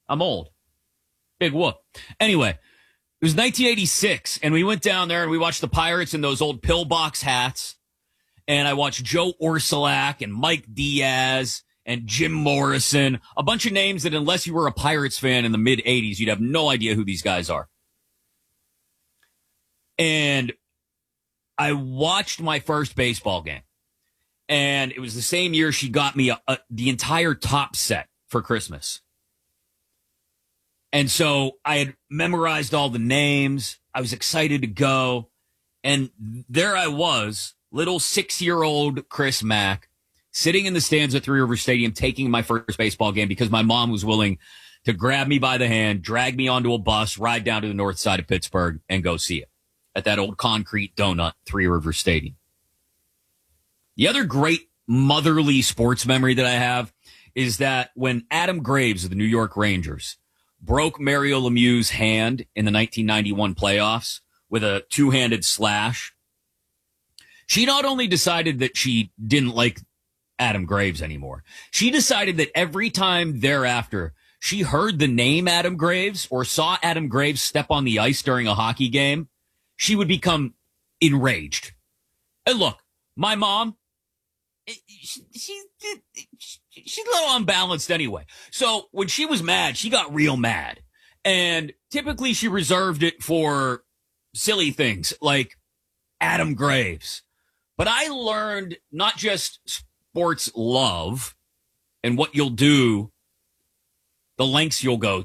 I'm old. Big whoop. Anyway, it was 1986, and we went down there and we watched the Pirates in those old pillbox hats. And I watched Joe Orsulak and Mike Diaz and Jim Morrison, a bunch of names that unless you were a Pirates fan in the mid-'80s, you'd have no idea who these guys are. And I watched my first baseball game. And it was the same year she got me the entire Top set for Christmas. And so I had memorized all the names. I was excited to go. And there I was, little 6-year-old Chris Mack, sitting in the stands at Three River Stadium, taking my first baseball game because my mom was willing to grab me by the hand, drag me onto a bus, ride down to the north side of Pittsburgh, and go see it at that old concrete donut, Three River Stadium. The other great motherly sports memory that I have is that when Adam Graves of the New York Rangers broke Mario Lemieux's hand in the 1991 playoffs with a two-handed slash, she not only decided that she didn't like Adam Graves anymore, she decided that every time thereafter she heard the name Adam Graves or saw Adam Graves step on the ice during a hockey game, she would become enraged. And look, my mom, she's a little unbalanced anyway. So when she was mad, she got real mad. And typically she reserved it for silly things like Adam Graves. But I learned not just sports love and what you'll do, the lengths you'll go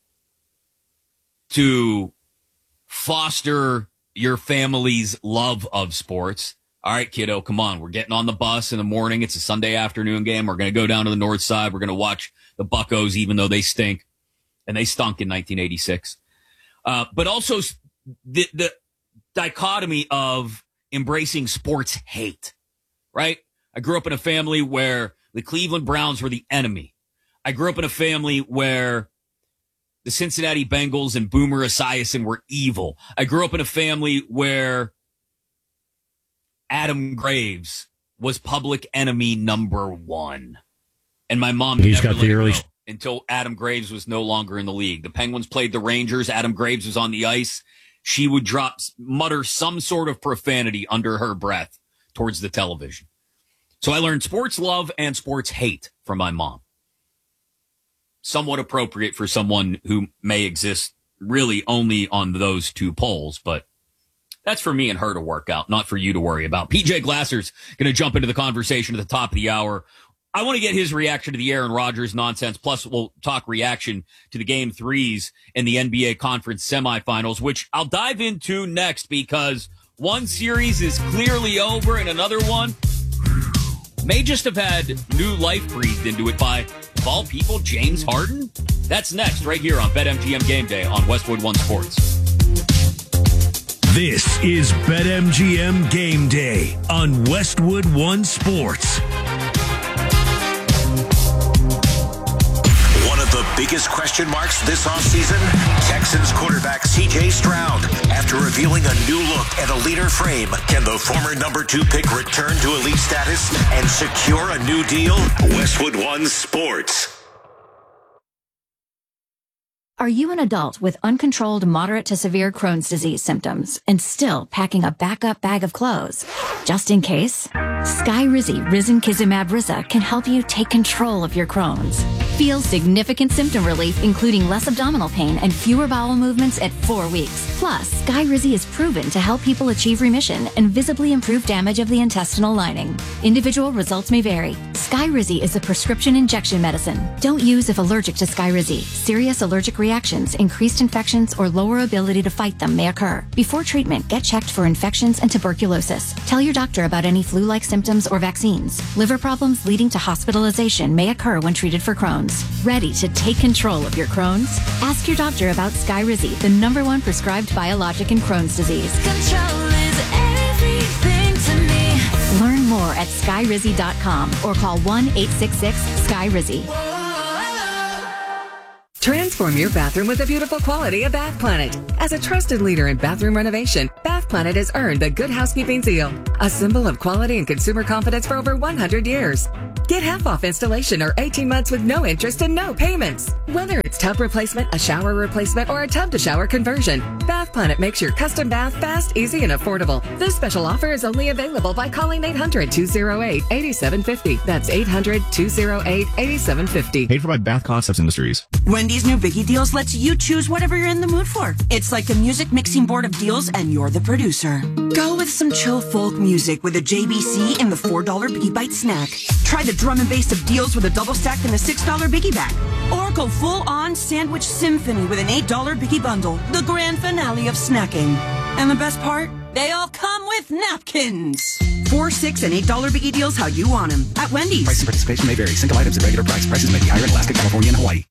to foster your family's love of sports. All right, kiddo, come on. We're getting on the bus in the morning. It's a Sunday afternoon game. We're going to go down to the north side. We're going to watch the Buccos, even though they stink. And they stunk in 1986. But also the dichotomy of embracing sports hate, right? I grew up in a family where the Cleveland Browns were the enemy. I grew up in a family where the Cincinnati Bengals and Boomer Esiason were evil. I grew up in a family where Adam Graves was public enemy number one. And my mom never let it go until Adam Graves was no longer in the league. The Penguins played the Rangers. Adam Graves was on the ice. She would mutter some sort of profanity under her breath towards the television. So I learned sports love and sports hate from my mom. Somewhat appropriate for someone who may exist really only on those two poles, but that's for me and her to work out, not for you to worry about. PJ Glasser's going to jump into the conversation at the top of the hour. I want to get his reaction to the Aaron Rodgers nonsense. Plus, we'll talk reaction to the Game 3s in the NBA Conference semifinals, which I'll dive into next because one series is clearly over and another one may just have had new life breathed into it by, of all people, James Harden. That's next right here on BetMGM Game Day on Westwood One Sports. This is BetMGM Game Day on Westwood One Sports. One of the biggest question marks this offseason, Texans quarterback C.J. Stroud. After revealing a new look and a leaner frame, can the former number 2 pick return to elite status and secure a new deal? Westwood One Sports. Are you an adult with uncontrolled moderate to severe Crohn's disease symptoms and still packing a backup bag of clothes? Just in case, Skyrizi Risankizumab Riza can help you take control of your Crohn's. Feel significant symptom relief, including less abdominal pain and fewer bowel movements at 4 weeks. Plus, Skyrizi is proven to help people achieve remission and visibly improve damage of the intestinal lining. Individual results may vary. Skyrizi is a prescription injection medicine. Don't use if allergic to Skyrizi. Serious allergic reactions, increased infections, or lower ability to fight them may occur. Before treatment, get checked for infections and tuberculosis. Tell your doctor about any flu-like symptoms or vaccines. Liver problems leading to hospitalization may occur when treated for Crohn's. Ready to take control of your Crohn's? Ask your doctor about Skyrizi, the #1 prescribed biologic in Crohn's disease. Control is everything to me. Learn more at Skyrizi.com or call 1-866-SKYRIZI. Transform your bathroom with the beautiful quality of Bath Planet. As a trusted leader in bathroom renovation, Bath Planet has earned the Good Housekeeping Seal, a symbol of quality and consumer confidence for over 100 years. Get half off installation or 18 months with no interest and no payments. Whether it's tub replacement, a shower replacement, or a tub-to-shower conversion. Bath Planet makes your custom bath fast, easy, and affordable. This special offer is only available by calling 800-208-8750. That's 800-208-8750. Paid for by Bath Concepts Industries. Wendy's new Biggie Deals lets you choose whatever you're in the mood for. It's like a music mixing board of deals, and you're the producer. Go with some chill folk music with a JBC and the $4 Biggie Bite snack. Try the drum and bass of deals with a double stack and the $6 Biggie bag. Or go full-on sandwich symphony with an $8 Biggie bundle. The grand finale of snacking. And the best part? They all come with napkins. $4, $6, and $8 Biggie Deals how you want them at Wendy's. Price and participation may vary. Single items at regular price. Prices may be higher in Alaska, California, and Hawaii.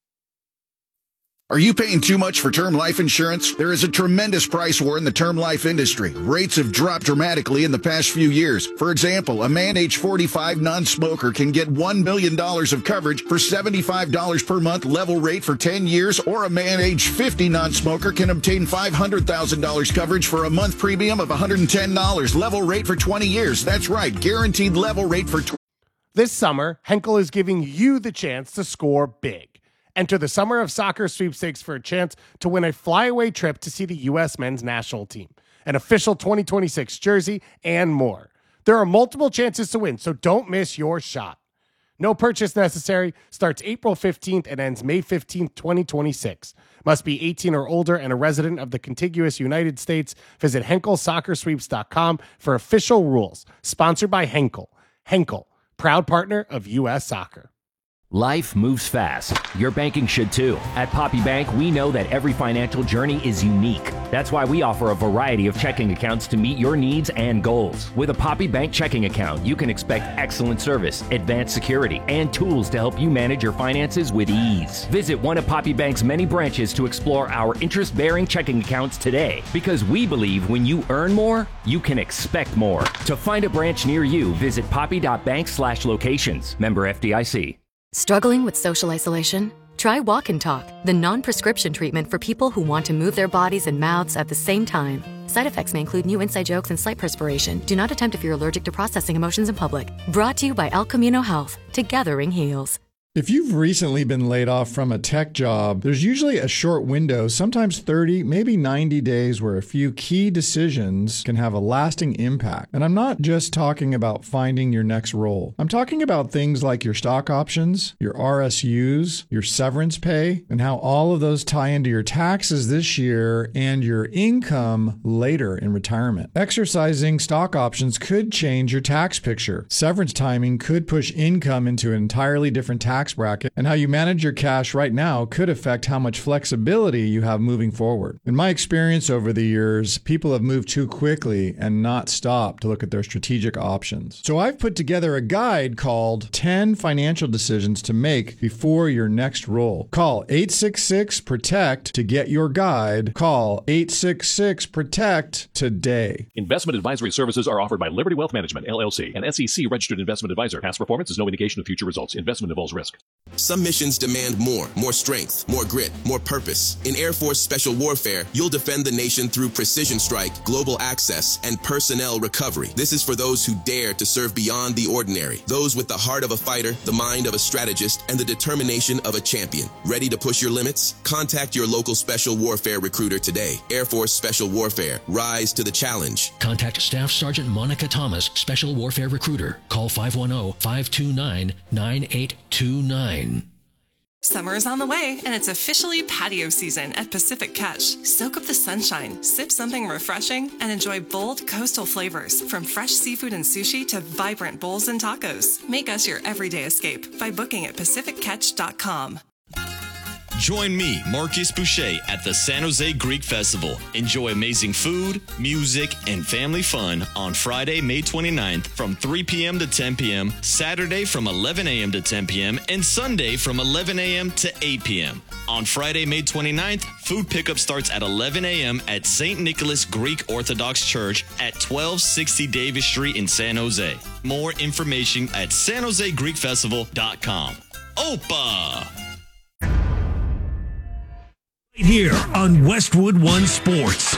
Are you paying too much for term life insurance? There is a tremendous price war in the term life industry. Rates have dropped dramatically in the past few years. For example, a man age 45 non-smoker can get $1 million of coverage for $75 per month level rate for 10 years, or a man age 50 non-smoker can obtain $500,000 coverage for a month premium of $110 level rate for 20 years. That's right, guaranteed level rate for This summer, Henkel is giving you the chance to score big. Enter the Summer of Soccer sweepstakes for a chance to win a flyaway trip to see the U.S. men's national team, an official 2026 jersey, and more. There are multiple chances to win, so don't miss your shot. No purchase necessary. Starts April 15th and ends May 15th, 2026. Must be 18 or older and a resident of the contiguous United States. Visit HenkelSoccerSweeps.com for official rules. Sponsored by Henkel. Henkel, proud partner of U.S. Soccer. Life moves fast. Your banking should too. At Poppy Bank, we know that every financial journey is unique. That's why we offer a variety of checking accounts to meet your needs and goals. With a Poppy Bank checking account, you can expect excellent service, advanced security, and tools to help you manage your finances with ease. Visit one of Poppy Bank's many branches to explore our interest-bearing checking accounts today, because we believe when you earn more, you can expect more. To find a branch near you, visit poppy.bank/locations. Member FDIC. Struggling with social isolation? Try Walk and Talk, the non-prescription treatment for people who want to move their bodies and mouths at the same time. Side effects may include new inside jokes and slight perspiration. Do not attempt if you're allergic to processing emotions in public. Brought to you by El Camino Health. Together heals. If you've recently been laid off from a tech job, there's usually a short window, sometimes 30, maybe 90 days, where a few key decisions can have a lasting impact. And I'm not just talking about finding your next role. I'm talking about things like your stock options, your RSUs, your severance pay, and how all of those tie into your taxes this year and your income later in retirement. Exercising stock options could change your tax picture. Severance timing could push income into an entirely different tax bracket, and how you manage your cash right now could affect how much flexibility you have moving forward. In my experience over the years, people have moved too quickly and not stopped to look at their strategic options. So I've put together a guide called 10 Financial Decisions to Make Before Your Next Role. Call 866-PROTECT to get your guide. Call 866-PROTECT today. Investment advisory services are offered by Liberty Wealth Management, LLC, an SEC-registered investment advisor. Past performance is no indication of future results. Investment involves risk. Some missions demand more strength, more grit, more purpose. In Air Force Special Warfare, you'll defend the nation through precision strike, global access, and personnel recovery. This is for those who dare to serve beyond the ordinary. Those with the heart of a fighter, the mind of a strategist, and the determination of a champion. Ready to push your limits? Contact your local Special Warfare recruiter today. Air Force Special Warfare. Rise to the challenge. Contact Staff Sergeant Monica Thomas, Special Warfare Recruiter. Call 510-529-9829. Summer is on the way, and it's officially patio season at Pacific Catch. Soak up the sunshine, sip something refreshing, and enjoy bold coastal flavors, from fresh seafood and sushi to vibrant bowls and tacos. Make us your everyday escape by booking at PacificCatch.com. Join me, Marcus Boucher, at the San Jose Greek Festival. Enjoy amazing food, music, and family fun on Friday, May 29th from 3 p.m. to 10 p.m., Saturday from 11 a.m. to 10 p.m., and Sunday from 11 a.m. to 8 p.m. On Friday, May 29th, food pickup starts at 11 a.m. at St. Nicholas Greek Orthodox Church at 1260 Davis Street in San Jose. More information at sanjosegreekfestival.com. Opa! Here on Westwood One Sports.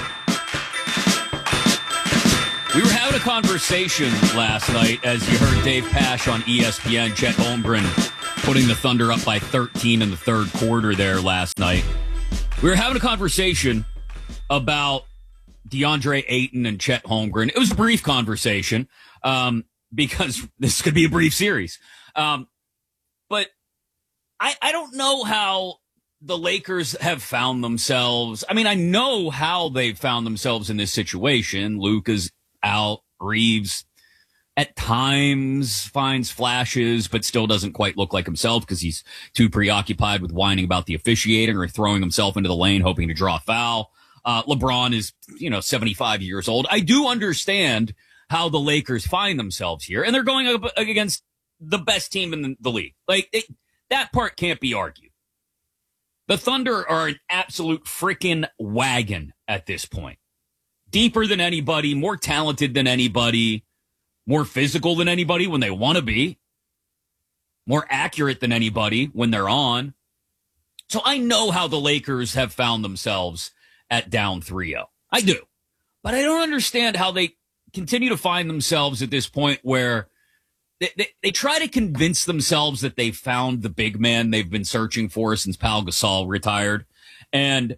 We were having a conversation last night, as you heard Dave Pasch on ESPN, Chet Holmgren putting the Thunder up by 13 in the third quarter there last night. We were having a conversation about DeAndre Ayton and Chet Holmgren. It was a brief conversation because this could be a brief series. But I don't know how the Lakers have found themselves. I mean, I know how they've found themselves in this situation. Luke is out. Reeves at times finds flashes, but still doesn't quite look like himself because he's too preoccupied with whining about the officiating or throwing himself into the lane, hoping to draw a foul. LeBron is, 75 years old. I do understand how the Lakers find themselves here, and they're going up against the best team in the league. That part can't be argued. The Thunder are an absolute freaking wagon at this point. Deeper than anybody, more talented than anybody, more physical than anybody when they want to be, more accurate than anybody when they're on. So I know how the Lakers have found themselves at down 3-0. I do. But I don't understand how they continue to find themselves at this point where they try to convince themselves that they found the big man they've been searching for since Pau Gasol retired. And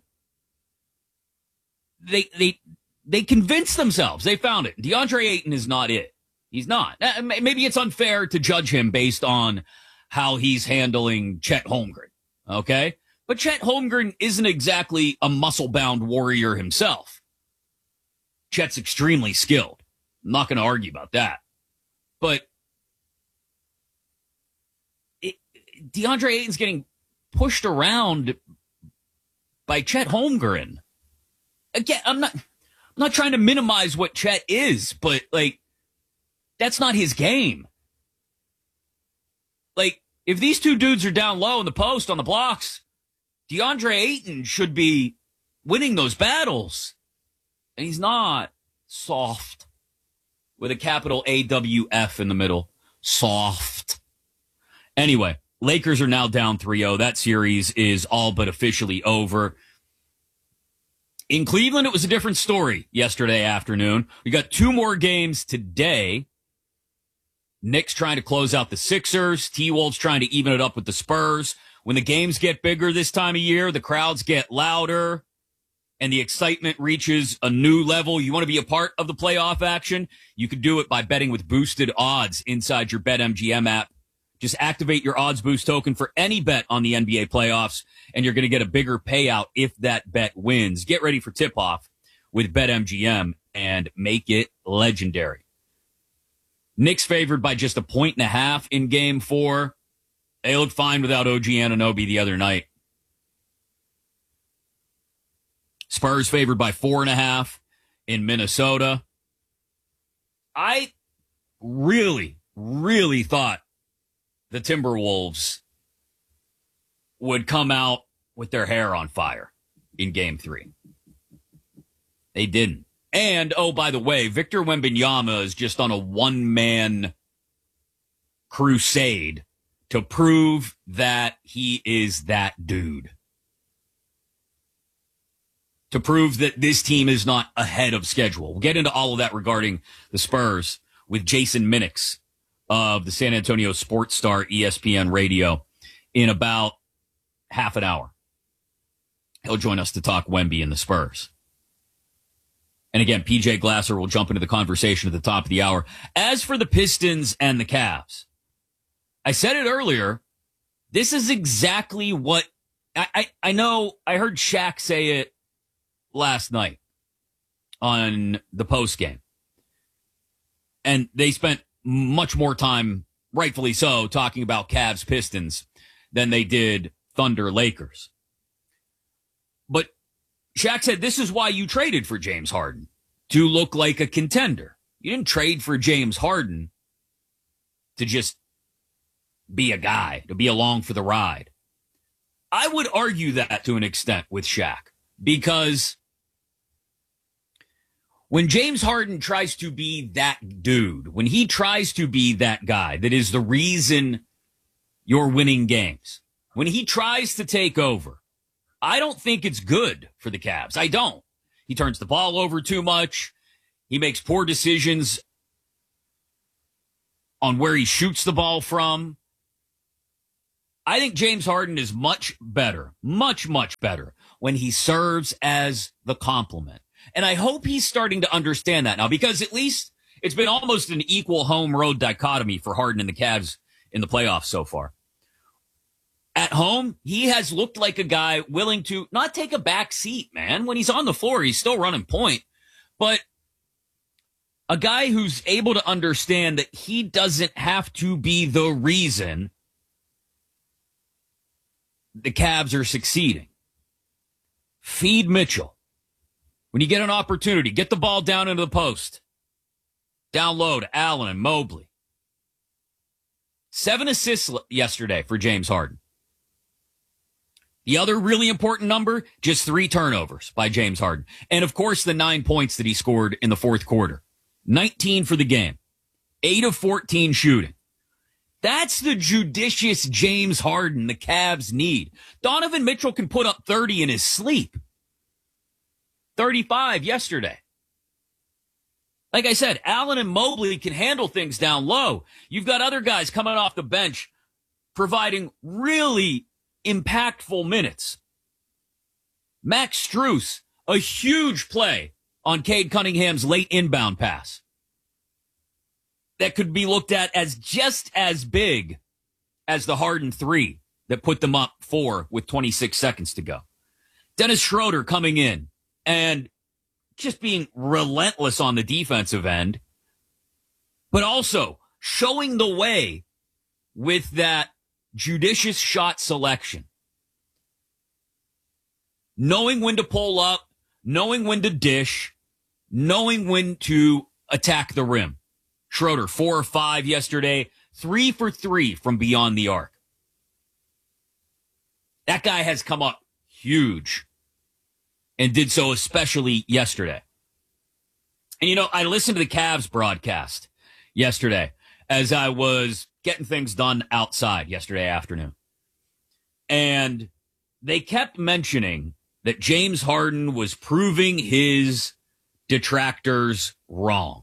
they convince themselves they found it. DeAndre Ayton is not it. He's not. Maybe it's unfair to judge him based on how he's handling Chet Holmgren. Okay? But Chet Holmgren isn't exactly a muscle-bound warrior himself. Chet's extremely skilled. I'm not going to argue about that. But DeAndre Ayton's getting pushed around by Chet Holmgren. Again, I'm not trying to minimize what Chet is, but that's not his game. If these two dudes are down low in the post on the blocks, DeAndre Ayton should be winning those battles. And he's not. Soft. With a capital AWF in the middle. Soft. Anyway, Lakers are now down 3-0. That series is all but officially over. In Cleveland, it was a different story yesterday afternoon. We got two more games today. Knicks trying to close out the Sixers. T-Wolves trying to even it up with the Spurs. When the games get bigger this time of year, the crowds get louder, and the excitement reaches a new level. You want to be a part of the playoff action? You can do it by betting with boosted odds inside your BetMGM app. Just activate your odds boost token for any bet on the NBA playoffs, and you're going to get a bigger payout if that bet wins. Get ready for tip-off with BetMGM and make it legendary. Knicks favored by just 1.5 in Game 4. They looked fine without OG Anunoby the other night. Spurs favored by 4.5 in Minnesota. I really, really thought the Timberwolves would come out with their hair on fire in Game 3. They didn't. And, oh, by the way, Victor Wembanyama is just on a one-man crusade to prove that he is that dude. To prove that this team is not ahead of schedule. We'll get into all of that regarding the Spurs with Jason Minix of the San Antonio Sports Star ESPN Radio in about half an hour. He'll join us to talk Wemby and the Spurs. And again, PJ Glasser will jump into the conversation at the top of the hour. As for the Pistons and the Cavs, I said it earlier, this is exactly what I know. I heard Shaq say it last night on the post game. And they spent much more time, rightfully so, talking about Cavs Pistons than they did Thunder Lakers. But Shaq said, this is why you traded for James Harden, to look like a contender. You didn't trade for James Harden to just be a guy, to be along for the ride. I would argue that to an extent with Shaq, because when James Harden tries to be that dude, when he tries to be that guy that is the reason you're winning games, when he tries to take over, I don't think it's good for the Cavs. I don't. He turns the ball over too much. He makes poor decisions on where he shoots the ball from. I think James Harden is much better, much, much better when he serves as the complement. And I hope he's starting to understand that now, because at least it's been almost an equal home-road dichotomy for Harden and the Cavs in the playoffs so far. At home, he has looked like a guy willing to not take a back seat, man. When he's on the floor, he's still running point. But a guy who's able to understand that he doesn't have to be the reason the Cavs are succeeding. Feed Mitchell. When you get an opportunity, get the ball down into the post. Down low to Allen and Mobley. 7 assists yesterday for James Harden. The other really important number, just 3 turnovers by James Harden. And, of course, the 9 points that he scored in the fourth quarter. 19 for the game. 8 of 14 shooting. That's the judicious James Harden the Cavs need. Donovan Mitchell can put up 30 in his sleep. 35 yesterday. Like I said, Allen and Mobley can handle things down low. You've got other guys coming off the bench providing really impactful minutes. Max Strus, a huge play on Cade Cunningham's late inbound pass. That could be looked at as just as big as the Harden 3 that put them up 4 with 26 seconds to go. Dennis Schroeder coming in and just being relentless on the defensive end, but also showing the way with that judicious shot selection. Knowing when to pull up, knowing when to dish, knowing when to attack the rim. Schroeder, 4 or 5 yesterday, 3 for 3 from beyond the arc. That guy has come up huge and did so especially yesterday. And, you know, I listened to the Cavs broadcast yesterday as I was getting things done outside yesterday afternoon. And they kept mentioning that James Harden was proving his detractors wrong.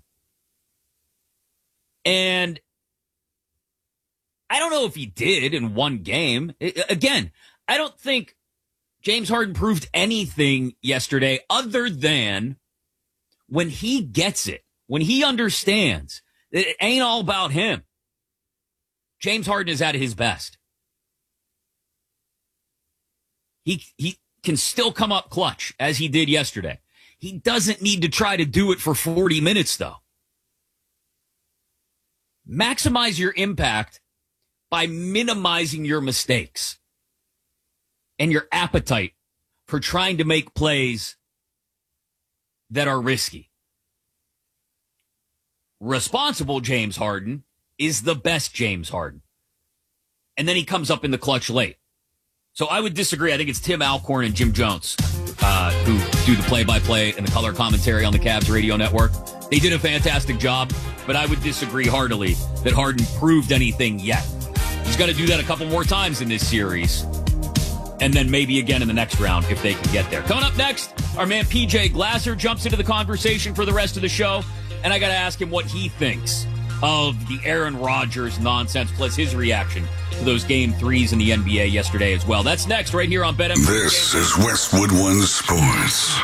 And I don't know if he did in one game. Again, I don't think James Harden proved anything yesterday other than when he gets it, when he understands that it ain't all about him. James Harden is at his best. He can still come up clutch as he did yesterday. He doesn't need to try to do it for 40 minutes, though. Maximize your impact by minimizing your mistakes and your appetite for trying to make plays that are risky. Responsible James Harden is the best James Harden. And then he comes up in the clutch late. So I would disagree. I think it's Tim Alcorn and Jim Jones who do the play-by-play and the color commentary on the Cavs radio network. They did a fantastic job, but I would disagree heartily that Harden proved anything yet. He's got to do that a couple more times in this series, and then maybe again in the next round if they can get there. Coming up next, our man PJ Glasser jumps into the conversation for the rest of the show, and I got to ask him what he thinks of the Aaron Rodgers nonsense, plus his reaction to those Game 3s in the NBA yesterday as well. That's next right here on BetMGM. This is Westwood One Sports.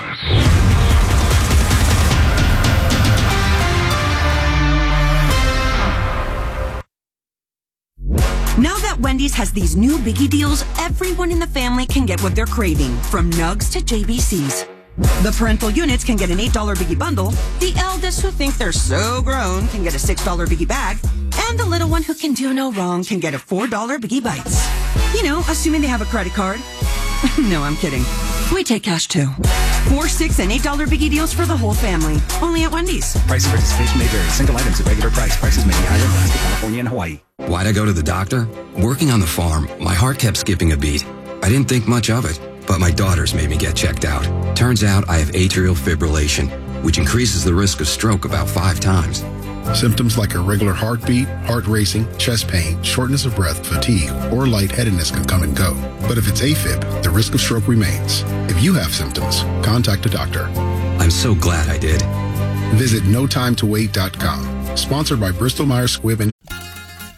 Now that Wendy's has these new biggie deals, everyone in the family can get what they're craving, from nugs to JBCs. The parental units can get an $8 biggie bundle, the eldest who think they're so grown can get a $6 biggie bag, and the little one who can do no wrong can get a $4 biggie bites. You know, assuming they have a credit card. No, I'm kidding. We take cash too. $4, $6, and $8 biggie deals for the whole family. Only at Wendy's. Price and participation may vary. Single items at regular price. Prices may be higher in Alaska, California, and Hawaii. Why'd I go to the doctor? Working on the farm, my heart kept skipping a beat. I didn't think much of it, but my daughters made me get checked out. Turns out I have atrial fibrillation, which increases the risk of stroke about 5 times. Symptoms like irregular heartbeat, heart racing, chest pain, shortness of breath, fatigue, or lightheadedness can come and go. But if it's AFib, the risk of stroke remains. If you have symptoms, contact a doctor. I'm so glad I did. Visit notimetowait.com. Sponsored by Bristol Myers Squibb and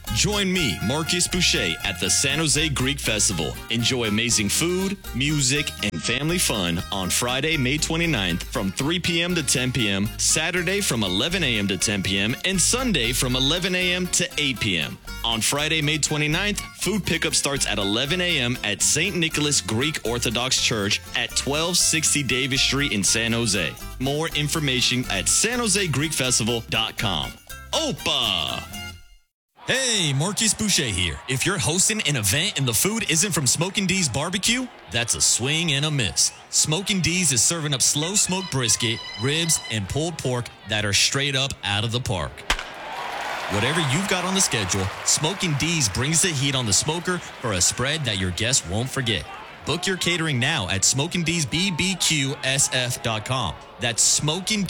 Join me, Marcus Boucher, at the San Jose Greek Festival. Enjoy amazing food, music, and family fun on Friday, May 29th from 3 p.m. to 10 p.m., Saturday from 11 a.m. to 10 p.m., and Sunday from 11 a.m. to 8 p.m. On Friday, May 29th, food pickup starts at 11 a.m. at St. Nicholas Greek Orthodox Church at 1260 Davis Street in San Jose. More information at sanjosegreekfestival.com. Opa! Hey, Marcus Boucher here. If you're hosting an event and the food isn't from Smokin' D's Barbecue, that's a swing and a miss. Smokin' D's is serving up slow smoked brisket, ribs, and pulled pork that are straight up out of the park. Whatever you've got on the schedule, Smokin' D's brings the heat on the smoker for a spread that your guests won't forget. Book your catering now at SmokingD'sBBQSF.com. That's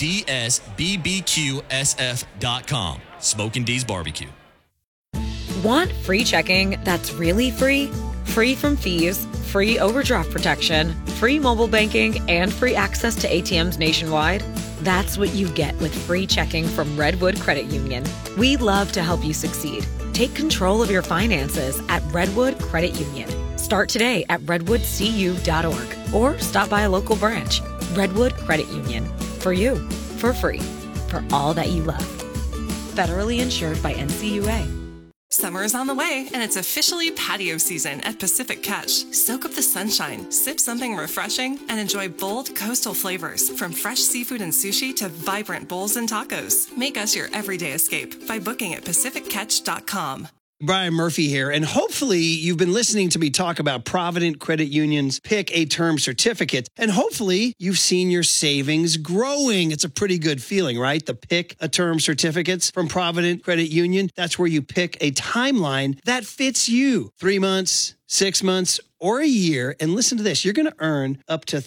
SmokingD'sBBQSF.com. Smokin' D's Barbecue. Want free checking that's really free? Free from fees, free overdraft protection, free mobile banking, and free access to ATMs nationwide? That's what you get with free checking from Redwood Credit Union. We love to help you succeed. Take control of your finances at Redwood Credit Union. Start today at redwoodcu.org or stop by a local branch. Redwood Credit Union. For you, for free, for all that you love. Federally insured by NCUA. Summer is on the way, and it's officially patio season at Pacific Catch. Soak up the sunshine, sip something refreshing, and enjoy bold coastal flavors from fresh seafood and sushi to vibrant bowls and tacos. Make us your everyday escape by booking at PacificCatch.com. Brian Murphy here, and hopefully you've been listening to me talk about Provident Credit Union's Pick a Term Certificate, and hopefully you've seen your savings growing. It's a pretty good feeling, right? The Pick a Term Certificates from Provident Credit Union. That's where you pick a timeline that fits you. 3 months, 6 months, or a year. And listen to this. You're going to earn up to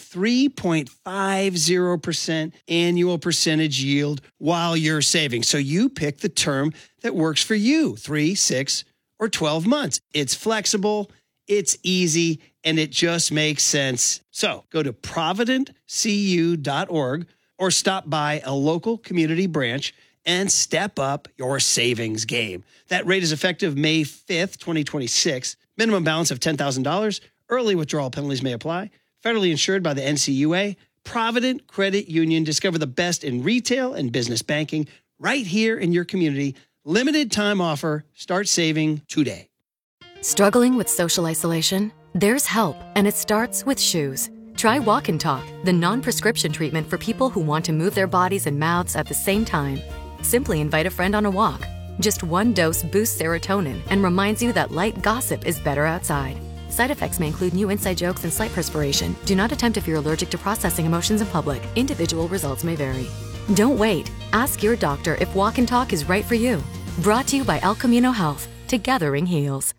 3.50% annual percentage yield while you're saving. So you pick the term that works for you, 3, 6, or 12 months. It's flexible, it's easy, and it just makes sense. So go to providentcu.org or stop by a local community branch and step up your savings game. That rate is effective May 5th, 2026. Minimum balance of $10,000. Early withdrawal penalties may apply. Federally insured by the NCUA. Provident Credit Union. Discover the best in retail and business banking right here in your community. Limited time offer. Start saving today. Struggling with social isolation? There's help, and it starts with shoes. Try Walk and Talk, the non-prescription treatment for people who want to move their bodies and mouths at the same time. Simply invite a friend on a walk. Just one dose boosts serotonin and reminds you that light gossip is better outside. Side effects may include new inside jokes and slight perspiration. Do not attempt if you're allergic to processing emotions in public. Individual results may vary. Don't wait. Ask your doctor if Walk and Talk is right for you. Brought to you by El Camino Health. Together heals.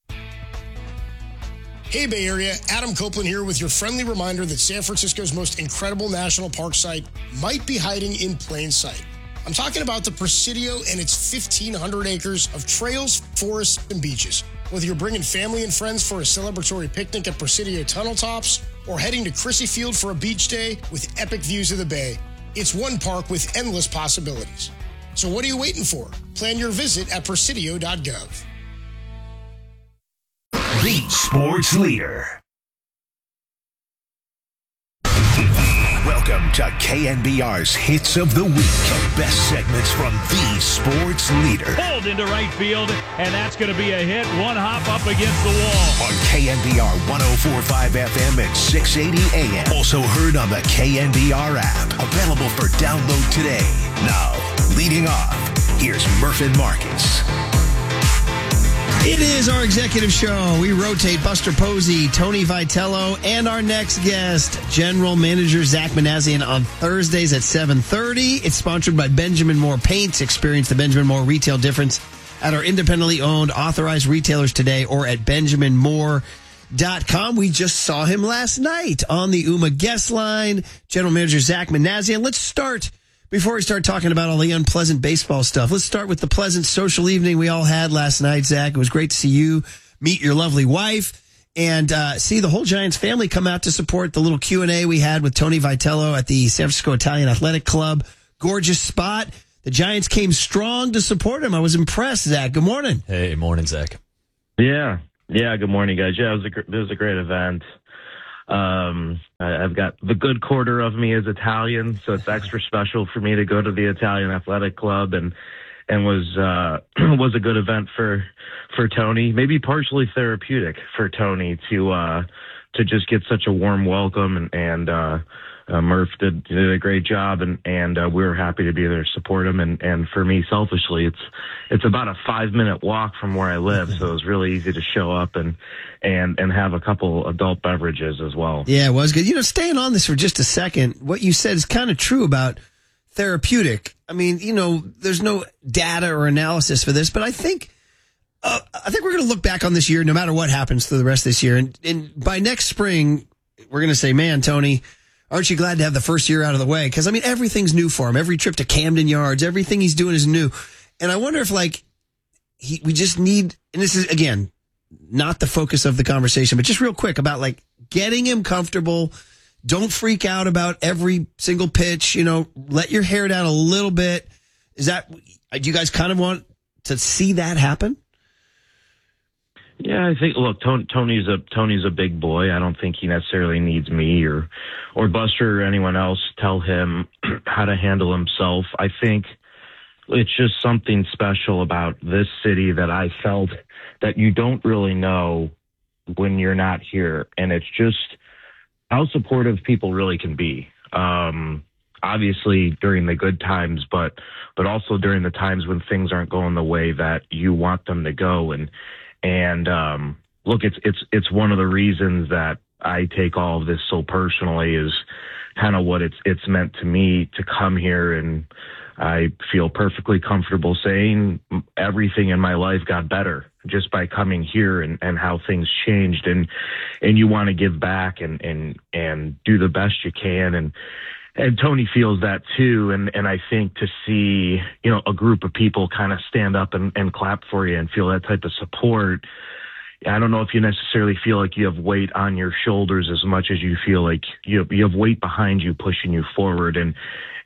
Hey Bay Area, Adam Copeland here with your friendly reminder that San Francisco's most incredible national park site might be hiding in plain sight. I'm talking about the Presidio and its 1,500 acres of trails, forests, and beaches. Whether you're bringing family and friends for a celebratory picnic at Presidio tunnel tops or heading to Crissy Field for a beach day with epic views of the bay, it's one park with endless possibilities. So what are you waiting for? Plan your visit at presidio.gov. The sports leader. Welcome to KNBR's Hits of the Week. Best segments from the sports leader. Pulled into right field, and that's going to be a hit. One hop up against the wall. On KNBR 104.5 FM at 680 AM. Also heard on the KNBR app. Available for download today. Now, leading off, here's Murph and Marcus. It is our executive show. We rotate Buster Posey, Tony Vitello, and our next guest, General Manager Zach Manassian, on Thursdays at 7:30. It's sponsored by Benjamin Moore Paints. Experience the Benjamin Moore retail difference at our independently owned authorized retailers today or at benjaminmoore.com. We just saw him last night on the UMA guest line. General Manager Zach Manassian. Let's start. Before we start talking about all the unpleasant baseball stuff, let's start with the pleasant social evening we all had last night, Zach. It was great to see you meet your lovely wife and see the whole Giants family come out to support the little Q&A we had with Tony Vitello at the San Francisco Italian Athletic Club. Gorgeous spot. The Giants came strong to support him. I was impressed, Zach. Good morning. Hey, morning, Zach. Yeah. Good morning, guys. Yeah, it was a great event. I've got the good quarter of me is Italian, so it's extra special for me to go to the Italian Athletic Club, and was a good event for Tony. Maybe partially therapeutic for Tony to just get such a warm welcome, and Murph did a great job, and we were happy to be there to support him. And for me, selfishly, it's about a 5-minute walk from where I live, so it was really easy to show up and have a couple adult beverages as well. Yeah, it was good. Staying on this for just a second, what you said is kind of true about therapeutic. I mean, there's no data or analysis for this, but I think we're going to look back on this year, no matter what happens through the rest of this year, and by next spring, we're going to say, man, Tony, aren't you glad to have the first year out of the way? Because, everything's new for him. Every trip to Camden Yards, everything he's doing is new. And I wonder if, we just need, and this is, again, not the focus of the conversation, but just real quick about, getting him comfortable. Don't freak out about every single pitch. Let your hair down a little bit. Do you guys kind of want to see that happen? Yeah, I think, look, Tony's a big boy. I don't think he necessarily needs me or Buster or anyone else to tell him how to handle himself. I think it's just something special about this city that I felt that you don't really know when you're not here. And it's just how supportive people really can be. Obviously during the good times, but also during the times when things aren't going the way that you want them to go. And look, it's one of the reasons that I take all of this so personally is kind of what it's meant to me to come here. And I feel perfectly comfortable saying everything in my life got better just by coming here and how things changed. And you want to give back and do the best you can. And Tony feels that too. And I think to see, a group of people kind of stand up and clap for you and feel that type of support. I don't know if you necessarily feel like you have weight on your shoulders as much as you feel like you have weight behind you, pushing you forward and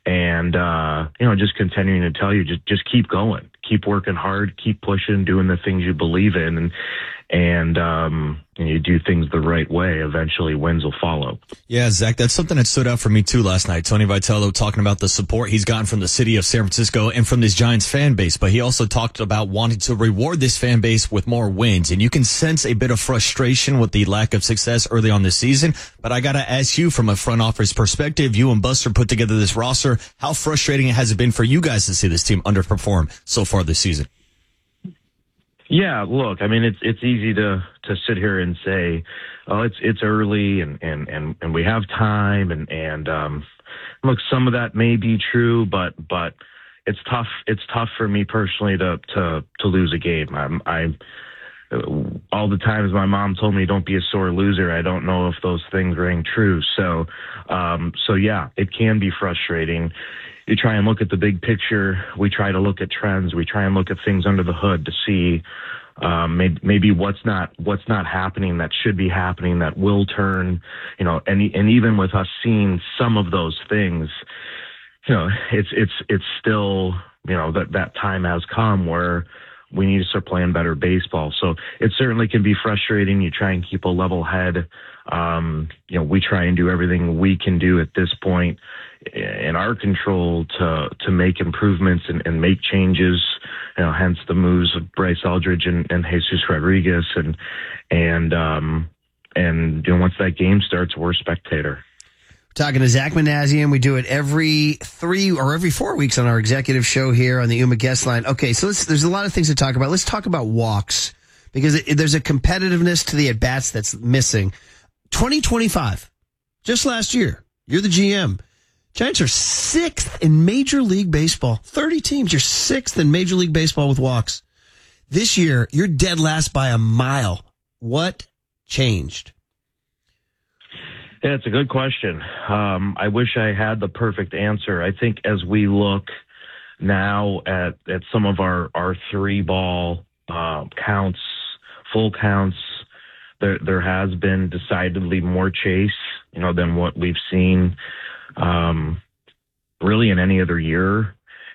just continuing to tell you, just keep going, keep working hard, keep pushing, doing the things you believe in. And you do things the right way, eventually wins will follow. Yeah, Zach, that's something that stood out for me too last night. Tony Vitello talking about the support he's gotten from the city of San Francisco and from this Giants fan base, but he also talked about wanting to reward this fan base with more wins. And you can sense a bit of frustration with the lack of success early on this season. But I got to ask you, from a front office perspective, you and Buster put together this roster. How frustrating has it been for you guys to see this team underperform so far this season? Yeah, look, it's easy to sit here and say, oh, it's early and we have time and look, some of that may be true, but it's tough. It's tough for me personally to lose a game. I all the times my mom told me don't be a sore loser. I don't know if those things rang true. So yeah, it can be frustrating. You try and look at the big picture. We try to look at trends. We try and look at things under the hood to see maybe what's not happening that should be happening that will turn, and even with us seeing some of those things, it's still, that time has come where we need to start playing better baseball. So it certainly can be frustrating. You try and keep a level head. We try and do everything we can do at this point in our control to make improvements and make changes, hence the moves of Bryce Eldridge and Jesus Rodriguez. And once that game starts, we're a spectator. Talking to Zach Manassian. We do it every 3 or every 4 weeks on our executive show here on the UMA Guest Line. Okay, so there's a lot of things to talk about. Let's talk about walks, because there's a competitiveness to the at-bats that's missing. 2025, just last year, you're the GM. Giants are 6th in Major League Baseball. 30 teams, you're 6th in Major League Baseball with walks. This year, you're dead last by a mile. What changed? Yeah, it's a good question. I wish I had the perfect answer. I think as we look now at some of our 3-ball counts, full counts, there has been decidedly more chase, than what we've seen really in any other year.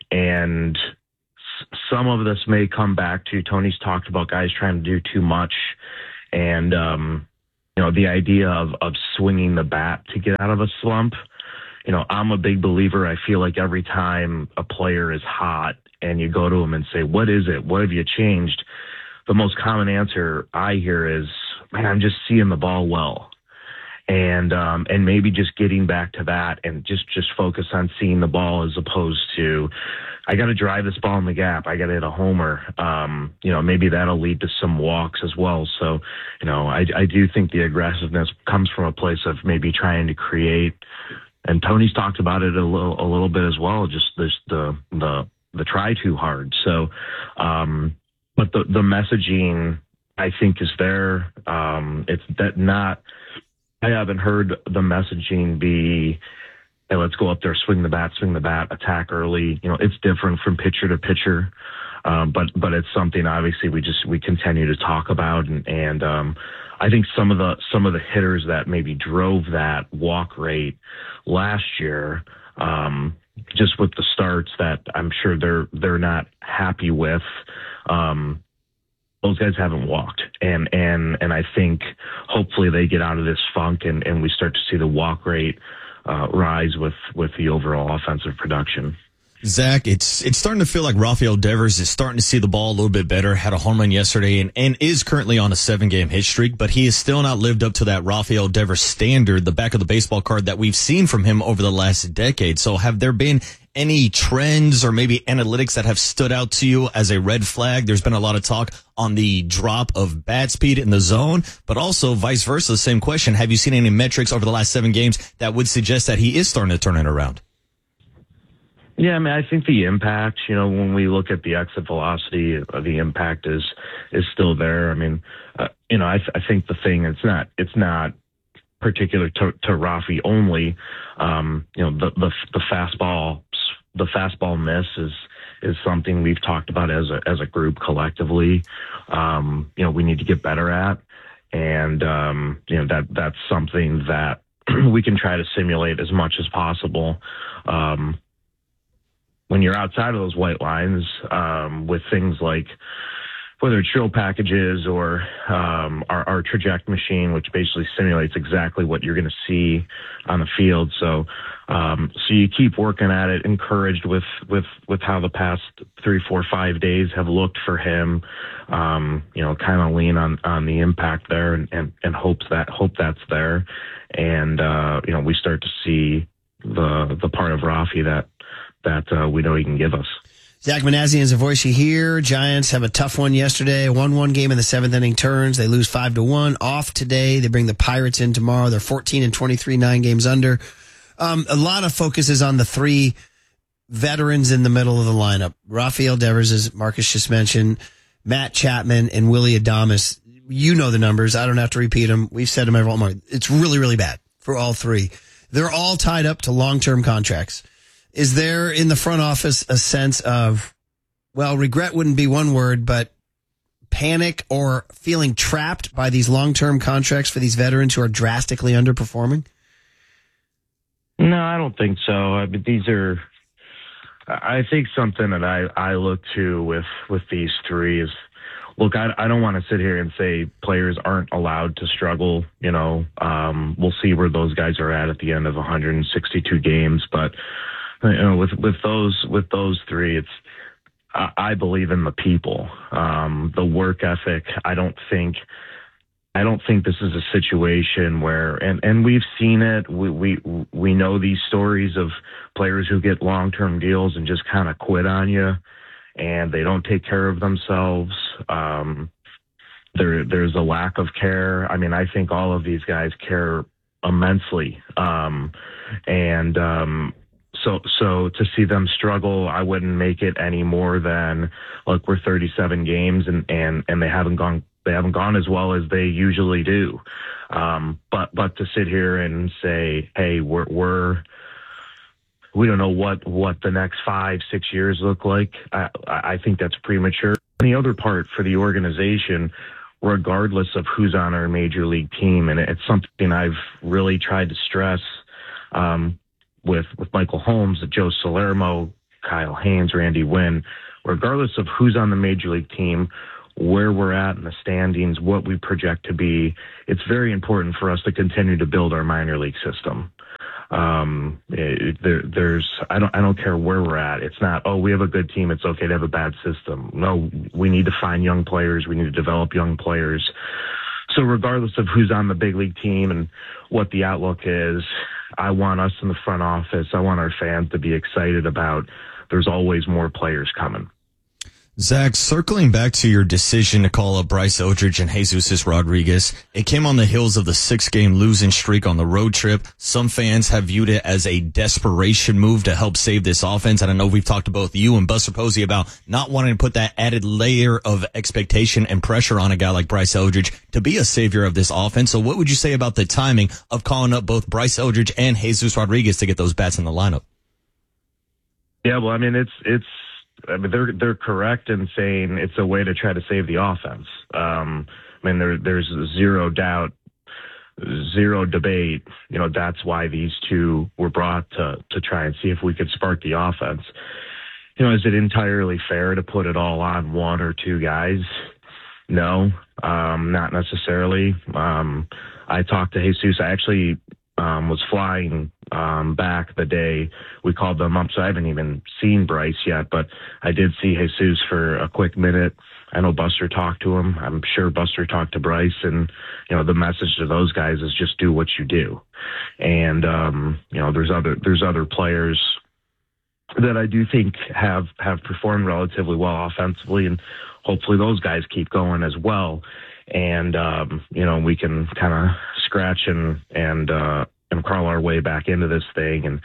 And some of this may come back to Tony's talked about guys trying to do too much. And, the idea of swinging the bat to get out of a slump. I'm a big believer. I feel like every time a player is hot and you go to him and say, what is it? What have you changed? The most common answer I hear is, man, I'm just seeing the ball well. And maybe just getting back to that and just focus on seeing the ball as opposed to, I got to drive this ball in the gap. I got to hit a homer. Maybe that'll lead to some walks as well. So, I do think the aggressiveness comes from a place of maybe trying to create, and Tony's talked about it a little bit as well, just the try too hard. So, but the messaging I think is there. It's that not, I haven't heard the messaging be, hey, let's go up there, swing the bat, attack early. It's different from pitcher to pitcher. But it's something obviously we continue to talk about. And I think some of the hitters that maybe drove that walk rate last year, just with the starts that I'm sure they're not happy with, those guys haven't walked. And I think hopefully they get out of this funk and we start to see the walk rate rise with the overall offensive production. Zach, it's starting to feel like Rafael Devers is starting to see the ball a little bit better, had a home run yesterday and is currently on a 7-game hit streak, but he has still not lived up to that Rafael Devers standard, the back of the baseball card that we've seen from him over the last decade. So have there been any trends or maybe analytics that have stood out to you as a red flag? There's been a lot of talk on the drop of bat speed in the zone, but also vice versa, the same question. Have you seen any metrics over the last 7 games that would suggest that he is starting to turn it around? Yeah, I mean, I think the impact, when we look at the exit velocity, the impact is still there. I mean, I think the thing, it's not particular to Rafi only. The fastball miss is something we've talked about as a group collectively. We need to get better at, and that's something that we can try to simulate as much as possible. When you're outside of those white lines, with things like whether it's drill packages or our traject machine, which basically simulates exactly what you're going to see on the field. So you keep working at it, encouraged with how the past 3, 4, 5 days have looked for him. Kind of lean on the impact there and hope that's there. And we start to see the part of Rafi that we know he can give us. Zach Manassian is a voice you hear. Giants have a tough one yesterday. 1-1 game in the 7th inning turns. They lose 5-1. Off today. They bring the Pirates in tomorrow. They're 14-23, 9 games under. A lot of focus is on the 3 veterans in the middle of the lineup. Rafael Devers, as Marcus just mentioned, Matt Chapman, and Willy Adames. You know the numbers. I don't have to repeat them. We've said them every month. It's really, really bad for all 3. They're all tied up to long-term contracts. Is there in the front office a sense of, well, regret wouldn't be one word, but panic or feeling trapped by these long-term contracts for these veterans who are drastically underperforming? No, I don't think so. I mean, I think something that I look to with these 3 is, look, I don't want to sit here and say players aren't allowed to struggle. We'll see where those guys are at the end of 162 games, but with those 3, it's, I believe in the people, the work ethic. I don't think this is a situation where, and we've seen it. We know these stories of players who get long-term deals and just kind of quit on you, and they don't take care of themselves. There's a lack of care. I mean, I think all of these guys care immensely, So to see them struggle, I wouldn't make it any more than, look, we're 37 games and they haven't gone as well as they usually do. But to sit here and say, hey, we don't know what the next 5-6 years look like, I think that's premature. And the other part for the organization, regardless of who's on our major league team, and it's something I've really tried to stress, with Michael Holmes, Joe Salermo, Kyle Haynes, Randy Wynn, regardless of who's on the major league team, where we're at in the standings, what we project to be, it's very important for us to continue to build our minor league system. I don't care where we're at. It's not, oh, we have a good team, it's okay to have a bad system. No, we need to find young players. We need to develop young players. So regardless of who's on the big league team and what the outlook is, I want us in the front office, I want our fans to be excited about there's always more players coming. Zach, circling back to your decision to call up Bryce Eldridge and Jesus Rodriguez, it came on the heels of the 6-game losing streak on the road trip. Some fans have viewed it as a desperation move to help save this offense. And I know we've talked to both you and Buster Posey about not wanting to put that added layer of expectation and pressure on a guy like Bryce Eldridge to be a savior of this offense. So what would you say about the timing of calling up both Bryce Eldridge and Jesus Rodriguez to get those bats in the lineup? Yeah, well, I mean, they're correct in saying it's a way to try to save the offense. I mean, there's zero doubt, zero debate. You know, that's why these two were brought to try and see if we could spark the offense. You know, is it entirely fair to put it all on one or two guys? No, not necessarily. I talked to Jesus. I actually was flying back the day we called them up, so I haven't even seen Bryce yet, but I did see Jesus for a quick minute. I know Buster talked to him. I'm sure Buster talked to Bryce, and, you know, the message to those guys is just do what you do. And, you know, there's other players that I do think have performed relatively well offensively, and hopefully those guys keep going as well. And, you know, we can kind of scratch and crawl our way back into this thing.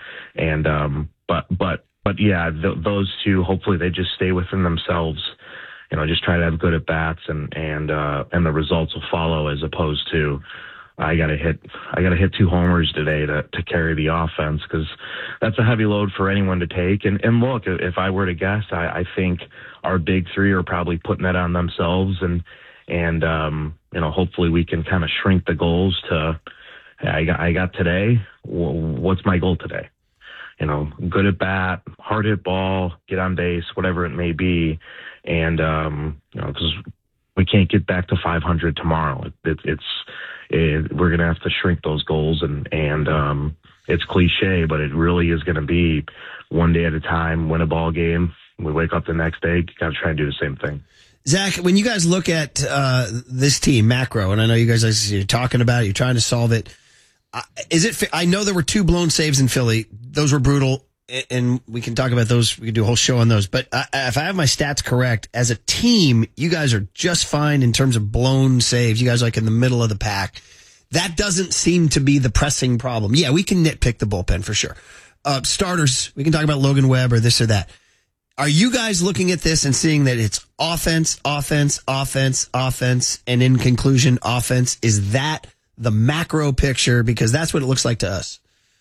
But yeah, those two, hopefully they just stay within themselves, you know, just try to have good at bats and the results will follow, as opposed to, I got to hit 2 homers today to carry the offense, because that's a heavy load for anyone to take. And look, if I were to guess, I think our big three are probably putting that on themselves, and you know, hopefully we can kind of shrink the goals to, I got today. What's my goal today? You know, good at bat, hard hit ball, get on base, whatever it may be. And, you know, because we can't get back to 500 tomorrow. We're going to have to shrink those goals, and it's cliche, but it really is going to be one day at a time, win a ball game. We wake up the next day, got to try and do the same thing. Zach, when you guys look at this team, macro, and I know you guys you're talking about it, you're trying to solve it, I know there were 2 blown saves in Philly. Those were brutal, and we can talk about those. We can do a whole show on those. But if I have my stats correct, as a team, you guys are just fine in terms of blown saves. You guys are like in the middle of the pack. That doesn't seem to be the pressing problem. Yeah, we can nitpick the bullpen for sure. Starters, we can talk about Logan Webb or this or that. Are you guys looking at this and seeing that it's offense, offense, offense, offense, and in conclusion, offense? Is that the macro picture? Because that's what it looks like to us.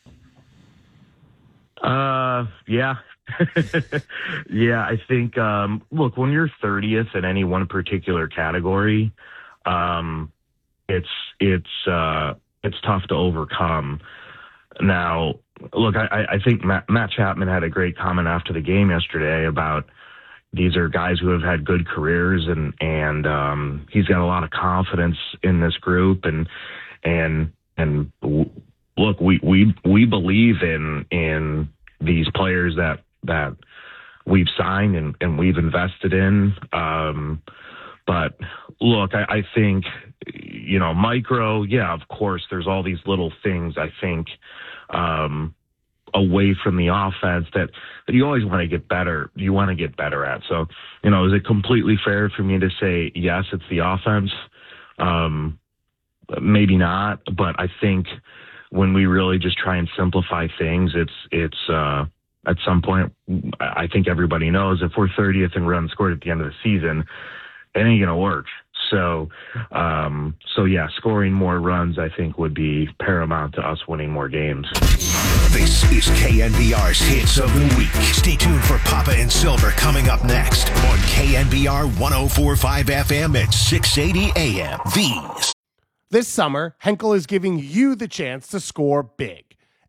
Yeah. Yeah, I think, look, when you're 30th in any one particular category, it's tough to overcome. Now, look, I think Matt Chapman had a great comment after the game yesterday about these are guys who have had good careers, and he's got a lot of confidence in this group, and look, we believe in these players that we've signed and we've invested in. But look, I think, you know, micro, yeah, of course, there's all these little things, I think, away from the offense that you always want to get better. You want to get better at. So, you know, is it completely fair for me to say, yes, it's the offense? Maybe not, but I think when we really just try and simplify things, it's at some point, I think everybody knows if we're 30th in runs scored at the end of the season, it ain't going to work. So yeah, scoring more runs, I think, would be paramount to us winning more games. This is KNBR's Hits of the Week. Stay tuned for Papa and Silver coming up next on KNBR 104.5 FM at 680 AM. These. This summer, Henkel is giving you the chance to score big.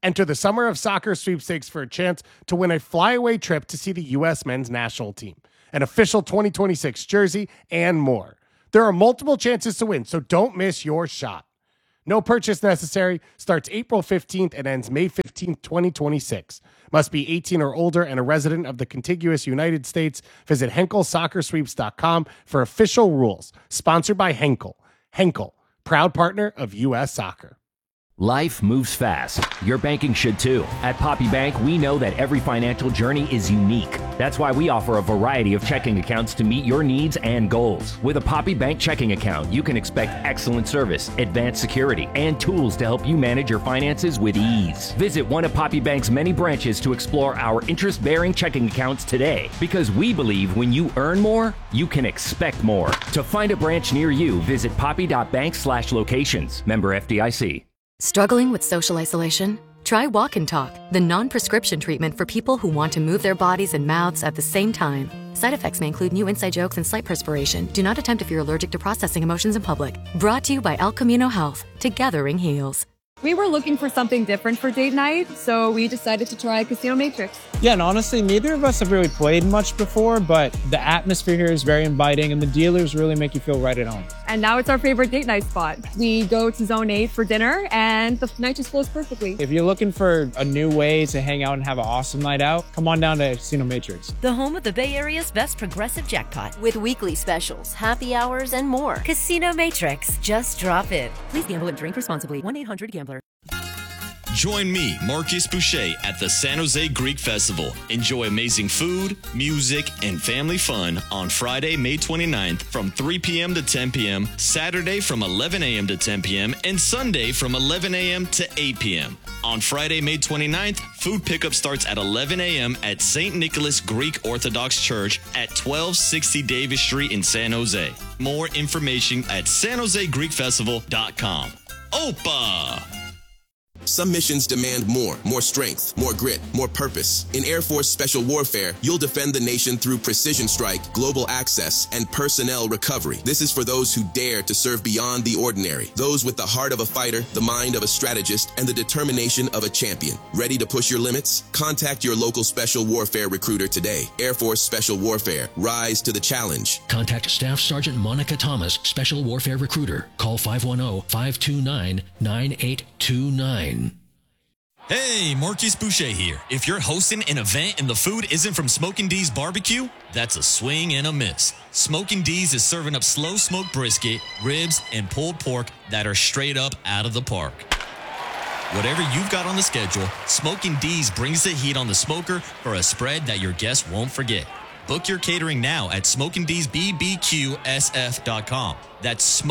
Enter the Summer of Soccer sweepstakes for a chance to win a flyaway trip to see the U.S. men's national team, an official 2026 jersey, and more. There are multiple chances to win, so don't miss your shot. No purchase necessary. Starts April 15th and ends May 15th, 2026. Must be 18 or older and a resident of the contiguous United States. Visit HenkelSoccerSweeps.com for official rules. Sponsored by Henkel. Henkel, proud partner of U.S. Soccer. Life moves fast. Your banking should too. At Poppy Bank, we know that every financial journey is unique. That's why we offer a variety of checking accounts to meet your needs and goals. With a Poppy Bank checking account, you can expect excellent service, advanced security, and tools to help you manage your finances with ease. Visit one of Poppy Bank's many branches to explore our interest-bearing checking accounts today, because we believe when you earn more, you can expect more. To find a branch near you, visit poppy.bank/locations. Member FDIC. Struggling with social isolation? Try Walk and Talk, the non-prescription treatment for people who want to move their bodies and mouths at the same time. Side effects may include new inside jokes and slight perspiration. Do not attempt if you're allergic to processing emotions in public. Brought to you by El Camino Health. Togethering heals. We were looking for something different for date night, so we decided to try Casino Matrix. Yeah, and honestly, neither of us have really played much before, but the atmosphere here is very inviting, and the dealers really make you feel right at home. And now it's our favorite date night spot. We go to Zone 8 for dinner, and the night just flows perfectly. If you're looking for a new way to hang out and have an awesome night out, come on down to Casino Matrix. The home of the Bay Area's best progressive jackpot. With weekly specials, happy hours, and more. Casino Matrix. Just drop in. Please gamble and drink responsibly. 1-800-GAMBLER. Join me, Marcus Boucher, at the San Jose Greek Festival. Enjoy amazing food, music, and family fun on Friday, May 29th from 3 p.m. to 10 p.m., Saturday from 11 a.m. to 10 p.m., and Sunday from 11 a.m. to 8 p.m. On Friday, May 29th, food pickup starts at 11 a.m. at St. Nicholas Greek Orthodox Church at 1260 Davis Street in San Jose. More information at sanjosegreekfestival.com. Opa! Some missions demand more strength, more grit, more purpose. In Air Force Special Warfare, you'll defend the nation through precision strike, global access, and personnel recovery. This is for those who dare to serve beyond the ordinary. Those with the heart of a fighter, the mind of a strategist, and the determination of a champion. Ready to push your limits? Contact your local Special Warfare recruiter today. Air Force Special Warfare. Rise to the challenge. Contact Staff Sergeant Monica Thomas, Special Warfare Recruiter. Call 510-529-9829. Hey, Marcus Boucher here. If you're hosting an event and the food isn't from Smokin' D's Barbecue, that's a swing and a miss. Smokin' D's is serving up slow smoked brisket, ribs, and pulled pork that are straight up out of the park. Whatever you've got on the schedule, Smokin' D's brings the heat on the smoker for a spread that your guests won't forget. Book your catering now at SmokingD'sBBQSF.com. That's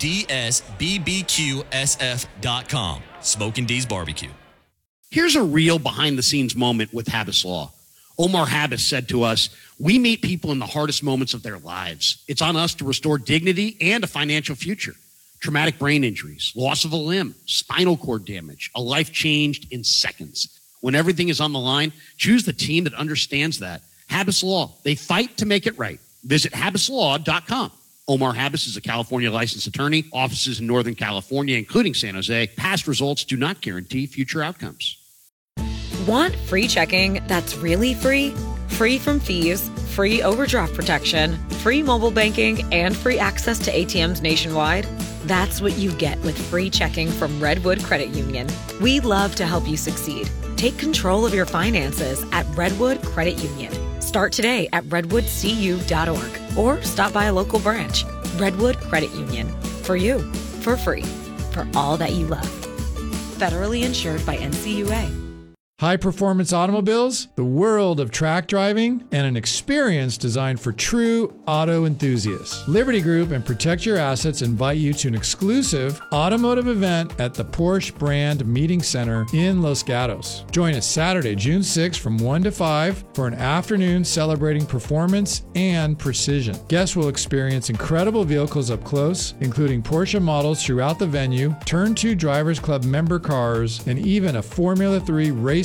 SmokingD'sBBQSF.com. Smokin' D's Barbecue. Here's a real behind-the-scenes moment with Habas Law. Omar Habas said to us, "We meet people in the hardest moments of their lives. It's on us to restore dignity and a financial future. Traumatic brain injuries, loss of a limb, spinal cord damage, a life changed in seconds. When everything is on the line, choose the team that understands that. Habas Law. They fight to make it right. Visit HabasLaw.com. Omar Habas is a California licensed attorney, offices in Northern California, including San Jose. Past results do not guarantee future outcomes. Want free checking that's really free? Free from fees, free overdraft protection, free mobile banking, and free access to ATMs nationwide? That's what you get with free checking from Redwood Credit Union. We love to help you succeed. Take control of your finances at Redwood Credit Union. Start today at redwoodcu.org or stop by a local branch. Redwood Credit Union. For you, for free, for all that you love. Federally insured by NCUA. High performance automobiles, the world of track driving, and an experience designed for true auto enthusiasts. Liberty Group and Protect Your Assets invite you to an exclusive automotive event at the Porsche Brand Meeting Center in Los Gatos. Join us Saturday, June 6th from 1 to 5 for an afternoon celebrating performance and precision. Guests will experience incredible vehicles up close, including Porsche models throughout the venue, Turn 2 Drivers Club member cars, and even a Formula 3 race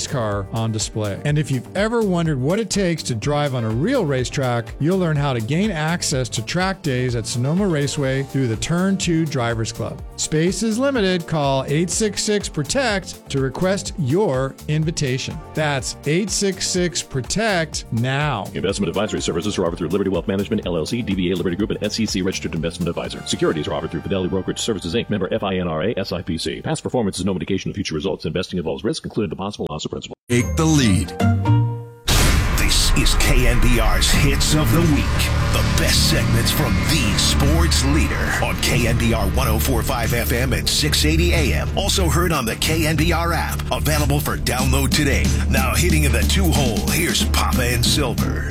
race car on display. And if you've ever wondered what it takes to drive on a real racetrack, you'll learn how to gain access to track days at Sonoma Raceway through the Turn 2 Drivers Club. Space is limited. Call 866-PROTECT to request your invitation. That's 866-PROTECT now. Investment advisory services are offered through Liberty Wealth Management, LLC, DBA Liberty Group, and SEC Registered Investment Advisor. Securities are offered through Fidelity Brokerage Services, Inc., member FINRA, SIPC. Past performance is no indication of future results. Investing involves risk, including the possible loss of principal. Take the lead. This is KNBR's Hits of the Week. The best segments from the sports leader on KNBR 104.5 FM and 680 AM. Also heard on the KNBR app. Available for download today. Now hitting in the 2-hole, here's Papa and Silver.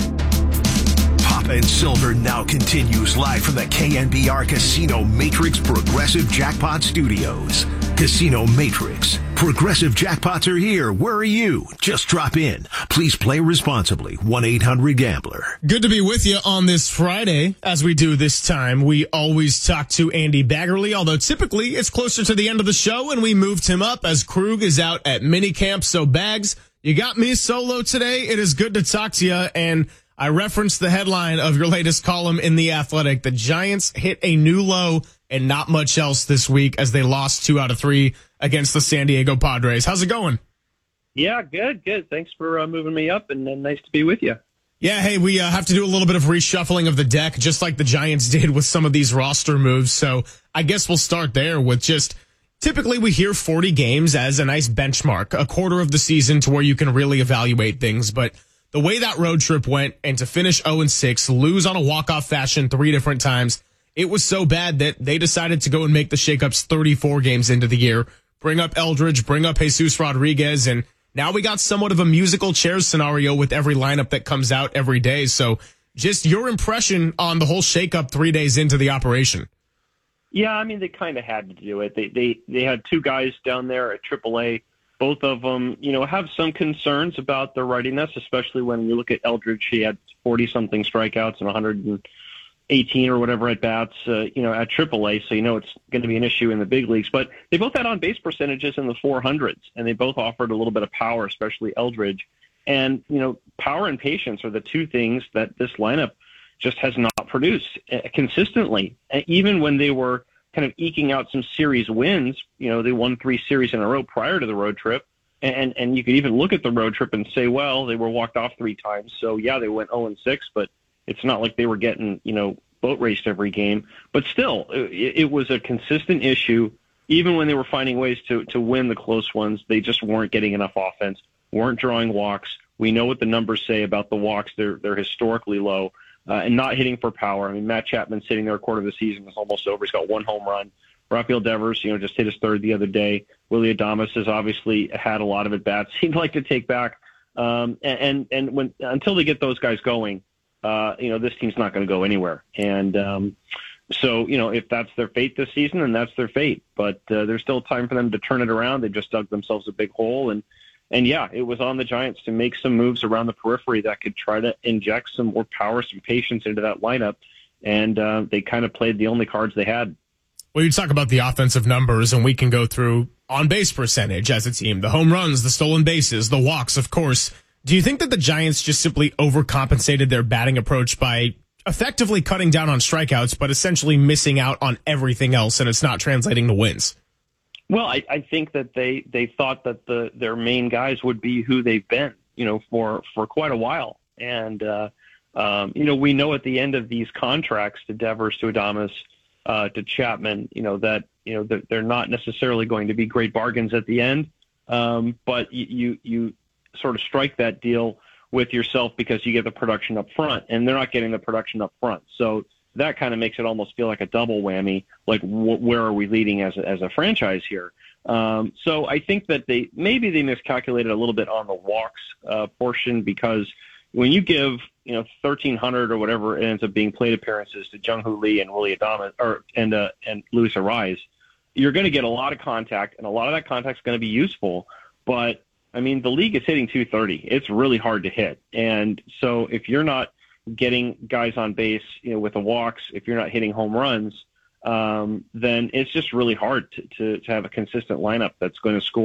Papa and Silver now continues live from the KNBR Casino Matrix Progressive Jackpot Studios. Casino Matrix. Progressive jackpots are here. Where are you? Just drop in. Please play responsibly. 1-800-GAMBLER. Good to be with you on this Friday. As we do this time, we always talk to Andy Baggerly, although typically it's closer to the end of the show, and we moved him up as Krug is out at minicamp. So, Bags, you got me solo today. It is good to talk to you, and I referenced the headline of your latest column in The Athletic. The Giants hit a new low and not much else this week as they lost 2 out of 3 against the San Diego Padres. How's it going? Yeah, good. Thanks for moving me up, and nice to be with you. Yeah, hey, we have to do a little bit of reshuffling of the deck, just like the Giants did with some of these roster moves. So I guess we'll start there with just typically we hear 40 games as a nice benchmark, a quarter of the season to where you can really evaluate things. But the way that road trip went and to finish 0-6, lose on a walk-off fashion 3 different times, it was so bad that they decided to go and make the shakeups 34 games into the year, bring up Eldridge, bring up Jesus Rodriguez, and now we got somewhat of a musical chairs scenario with every lineup that comes out every day. So just your impression on the whole shakeup 3 days into the operation. Yeah, I mean, they kind of had to do it. They had 2 guys down there at AAA. Both of them, have some concerns about their readiness, especially when you look at Eldridge. He had 40-something strikeouts and 118 or whatever at bats, at AAA. So, it's going to be an issue in the big leagues. But they both had on-base percentages in the 400s, and they both offered a little bit of power, especially Eldridge. And, power and patience are the 2 things that this lineup just has not produced consistently. Even when they were kind of eking out some series wins, they won 3 series in a row prior to the road trip. And you could even look at the road trip and say, well, they were walked off 3 times. So, yeah, they went 0-6, but it's not like they were getting, boat raced every game. But still, it was a consistent issue. Even when they were finding ways to win the close ones, they just weren't getting enough offense, weren't drawing walks. We know what the numbers say about the walks. They're historically low. And not hitting for power. I mean, Matt Chapman sitting there a quarter of the season is almost over. He's got 1 home run. Rafael Devers, just hit his 3rd the other day. Willie Adames has obviously had a lot of at-bats he'd like to take back. And until they get those guys going, this team's not going to go anywhere. And so, if that's their fate this season, then that's their fate. But there's still time for them to turn it around. They just dug themselves a big hole. And yeah, it was on the Giants to make some moves around the periphery that could try to inject some more power, some patience into that lineup. And they kind of played the only cards they had. Well, you talk about the offensive numbers, and we can go through on-base percentage as a team, the home runs, the stolen bases, the walks, of course. Do you think that the Giants just simply overcompensated their batting approach by effectively cutting down on strikeouts, but essentially missing out on everything else, and it's not translating to wins? Well, I think that they thought that their main guys would be who they've been, for quite a while. And, we know at the end of these contracts to Devers, to Adames, to Chapman, that they're not necessarily going to be great bargains at the end. But you sort of strike that deal with yourself because you get the production up front, and they're not getting the production up front. So that kind of makes it almost feel like a double whammy. Like, where are we leading as a franchise here? So I think that they miscalculated a little bit on the walks portion, because when you give 1,300 or whatever it ends up being plate appearances to Jung-Hoo Lee and Willie Adames and Luis Arraez, you're going to get a lot of contact, and a lot of that contact is going to be useful. But I mean, the league is hitting 230. It's really hard to hit, and so if you're not getting guys on base, with the walks, if you're not hitting home runs, then it's just really hard to have a consistent lineup that's going to score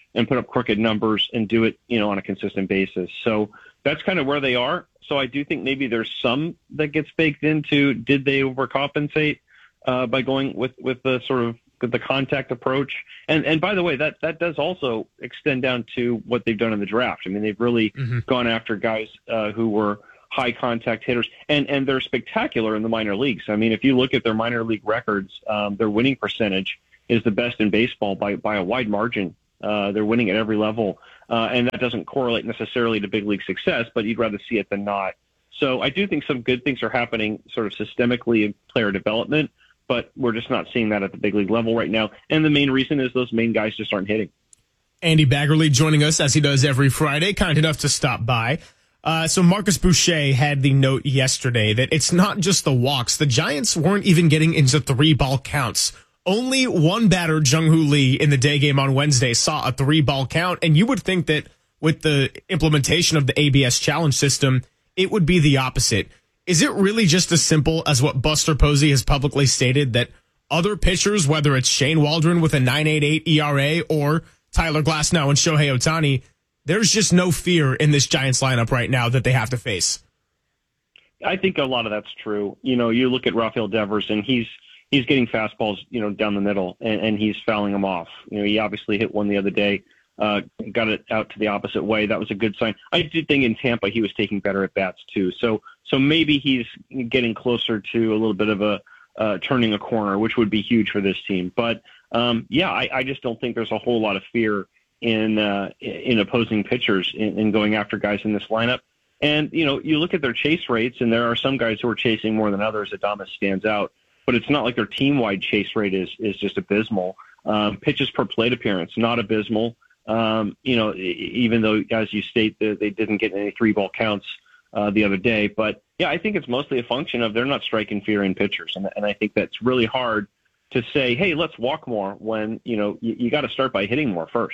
and put up crooked numbers and do it, on a consistent basis. So that's kind of where they are. So I do think maybe there's some that gets baked into, did they overcompensate by going with the sort of the contact approach? And by the way, that does also extend down to what they've done in the draft. I mean, they've really gone after guys who were high contact hitters, and they're spectacular in the minor leagues. I mean, if you look at their minor league records, their winning percentage is the best in baseball by a wide margin. They're winning at every level, and that doesn't correlate necessarily to big league success, but you'd rather see it than not. So I do think some good things are happening sort of systemically in player development, but we're just not seeing that at the big league level right now. And the main reason is those main guys just aren't hitting. Andy Baggerly joining us as he does every Friday, kind enough to stop by. So Marcus Boucher had the note yesterday that it's not just the walks. The Giants weren't even getting into 3-ball counts. Only one batter, Jung-Hoo Lee, in the day game on Wednesday saw a 3-ball count, and you would think that with the implementation of the ABS challenge system, it would be the opposite. Is it really just as simple as what Buster Posey has publicly stated, that other pitchers, whether it's Shane Waldron with a 9.88 ERA or Tyler Glasnow and Shohei Ohtani, there's just no fear in this Giants lineup right now that they have to face? I think a lot of that's true. You look at Rafael Devers, and he's getting fastballs, down the middle, and he's fouling them off. He obviously hit one the other day, got it out to the opposite way. That was a good sign. I do think in Tampa he was taking better at bats too. So maybe he's getting closer to a little bit of a turning a corner, which would be huge for this team. But I just don't think there's a whole lot of fear in opposing pitchers in going after guys in this lineup. And you look at their chase rates, and there are some guys who are chasing more than others. Adames stands out. But it's not like their team-wide chase rate is just abysmal. Pitches per plate appearance, not abysmal. Even though, as you state, they didn't get any 3-ball counts the other day. But, I think it's mostly a function of they're not striking fear in pitchers. And I think that's really hard to say, hey, let's walk more when, you got to start by hitting more first.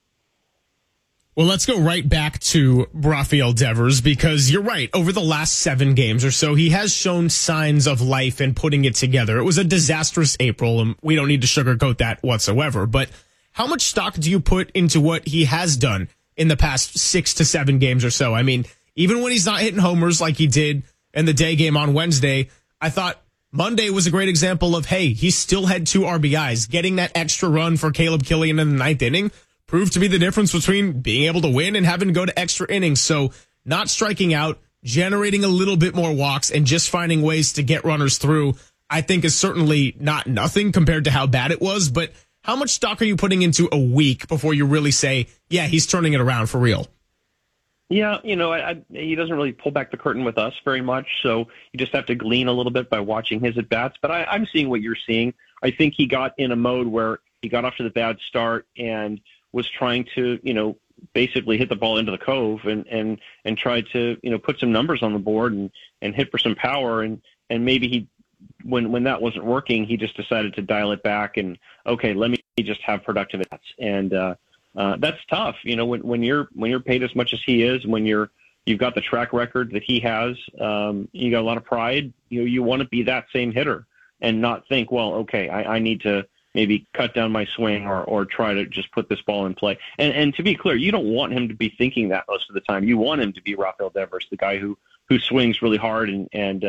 Well, let's go right back to Rafael Devers, because you're right. Over the last 7 games or so, he has shown signs of life and putting it together. It was a disastrous April, and we don't need to sugarcoat that whatsoever. But how much stock do you put into what he has done in the past 6 to 7 games or so? I mean, even when he's not hitting homers like he did in the day game on Wednesday, I thought Monday was a great example of, hey, he still had 2 RBIs. Getting that extra run for Caleb Killian in the 9th inning proved to be the difference between being able to win and having to go to extra innings. So not striking out, generating a little bit more walks, and just finding ways to get runners through, I think is certainly not nothing compared to how bad it was. But how much stock are you putting into a week before you really say, yeah, he's turning it around for real? Yeah, he doesn't really pull back the curtain with us very much, so you just have to glean a little bit by watching his at-bats. But I'm seeing what you're seeing. I think he got in a mode where he got off to the bad start and was trying to, basically hit the ball into the cove and try to, put some numbers on the board and hit for some power. And maybe he, when that wasn't working, he just decided to dial it back and, okay, let me just have productive bats. And that's tough. When you're paid as much as he is, when you've got the track record that he has, you got a lot of pride. You want to be that same hitter and not think, well, okay, I need to maybe cut down my swing or try to just put this ball in play. And to be clear, you don't want him to be thinking that most of the time. You want him to be Rafael Devers, the guy who swings really hard and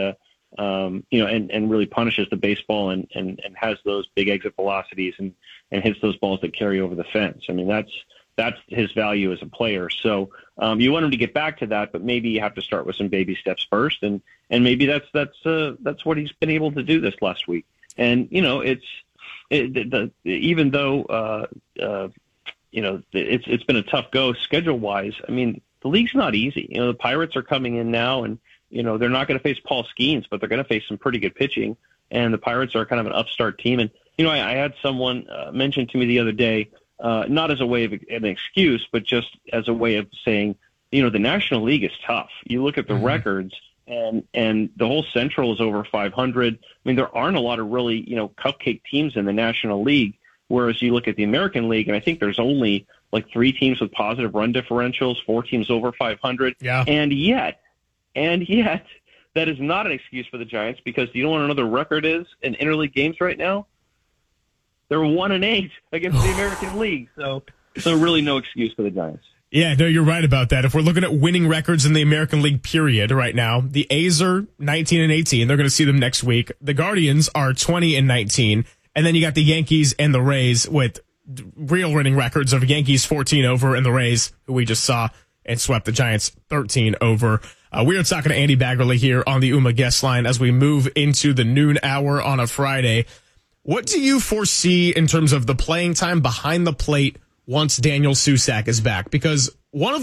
really punishes the baseball and has those big exit velocities and hits those balls that carry over the fence. I mean, that's his value as a player. So you want him to get back to that, but maybe you have to start with some baby steps first. And maybe that's what he's been able to do this last week. And, even though it's been a tough go schedule wise. I mean, the league's not easy. The Pirates are coming in now, and they're not going to face Paul Skeens, but they're going to face some pretty good pitching. And the Pirates are kind of an upstart team. And I had someone mention to me the other day, not as a way of an excuse, but just as a way of saying, the National League is tough. You look at the records. And the whole Central is over 500. I mean, there aren't a lot of really, cupcake teams in the National League, whereas you look at the American League, and I think there's only like 3 teams with positive run differentials, 4 teams over 500. Yeah. And yet, that is not an excuse for the Giants, because do you know what another record is in interleague games right now? They're 1-8 against the American League. So So really no excuse for the Giants. Yeah, no, you're right about that. If we're looking at winning records in the American League period right now, the A's are 19-18. They're going to see them next week. The Guardians are 20-19. And then you got the Yankees and the Rays with real winning records of Yankees 14-over and the Rays, who we just saw and swept the Giants 13-over. We are talking to Andy Baggerly here on the UMA guest line as we move into the noon hour on a Friday. What do you foresee in terms of the playing time behind the plate once Daniel Susac is back? Because one of